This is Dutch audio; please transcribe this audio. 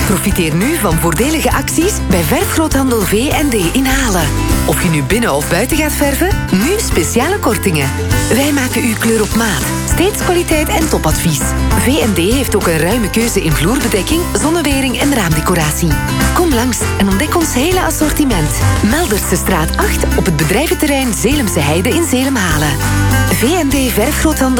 Profiteer nu van voordelige acties bij Verfgroothandel V&D in Halen. Of je nu binnen of buiten gaat verven, nu speciale kortingen. Wij maken uw kleur op maat. Steeds kwaliteit en topadvies. V&D heeft ook een ruime keuze in vloerbedekking, zonnewering en raamdecoratie. Kom langs en ontdek ons hele assortiment. Melderse straat 8 op het bedrijventerrein Zeelemse Heide in Zeelam-Halen. V&D Verfgroothandel